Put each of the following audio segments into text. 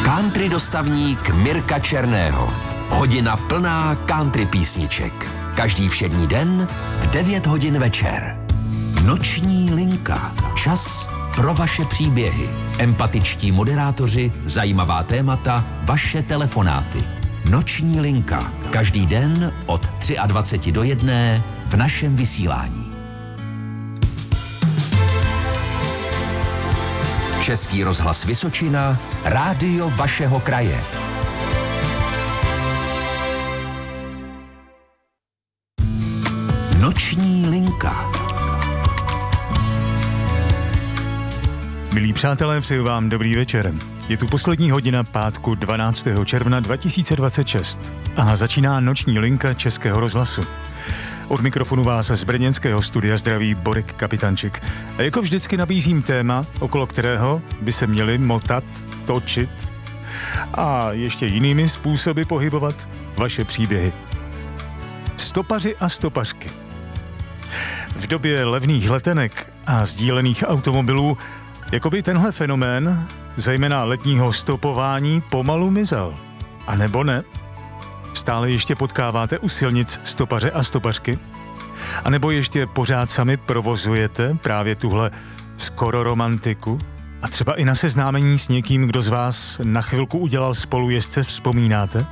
Country dostavník Mirka Černého. Hodina plná country písniček. Každý všední den v 9 hodin večer. Noční linka. Čas pro vaše příběhy. Empatičtí moderátoři, zajímavá témata, vaše telefonáty. Noční linka. Každý den od 23 do 1 v našem vysílání. Český rozhlas Vysočina, rádio vašeho kraje. Noční linka. Milí přátelé, přeju vám dobrý večer. Je tu poslední hodina pátku 12. června 2026 a začíná noční linka Českého rozhlasu. Od mikrofonu vás z brněnského studia zdraví Borek Kapitančik. A jako vždycky nabízím téma, okolo kterého by se měli motat, točit a ještě jinými způsoby pohybovat vaše příběhy. Stopaři a stopařky. V době levných letenek a sdílených automobilů jakoby tenhle fenomén, zejména letního stopování, pomalu mizel. A nebo ne? Stále ještě potkáváte u silnic stopaře a stopařky? A nebo ještě pořád sami provozujete právě tuhle skoro romantiku? A třeba i na seznámení s někým, kdo z vás na chvilku udělal spolujezdce, vzpomínáte?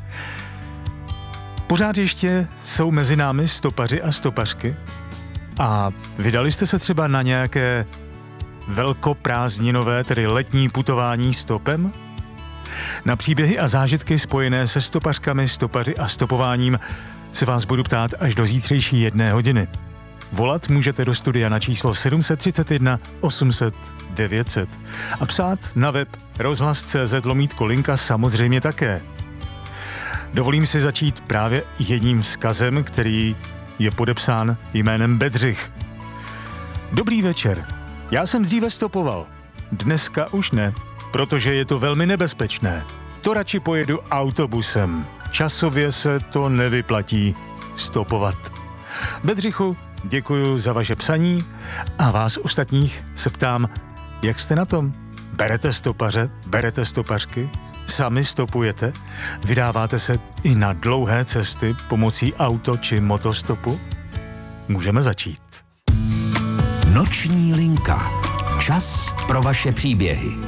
Pořád ještě jsou mezi námi stopaři a stopařky? A vydali jste se třeba na nějaké velkoprázdninové, tedy letní putování stopem? Na příběhy a zážitky spojené se stopařkami, stopaři a stopováním se vás budu ptát až do zítřejší 1 hodiny. Volat můžete do studia na číslo 731 800 900 a psát na web rozhlas.cz/linka samozřejmě také. Dovolím si začít právě jedním vzkazem, který je podepsán jménem Bedřich. Dobrý večer. Já jsem dříve stopoval. Dneska už ne, protože je to velmi nebezpečné. To radši pojedu autobusem. Časově se to nevyplatí stopovat. Bedřichu, děkuju za vaše psaní a vás ostatních se ptám, jak jste na tom? Berete stopaře, berete stopařky? Sami stopujete? Vydáváte se i na dlouhé cesty pomocí auto či motostopu? Můžeme začít. Noční linka. Čas pro vaše příběhy.